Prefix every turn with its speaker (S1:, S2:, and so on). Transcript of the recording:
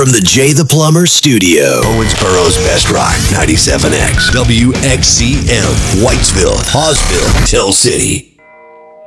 S1: From the Jay the Plumber studio, Owensboro's Best Rock, 97X, WXCM, Whitesville, Hawesville, Hill City.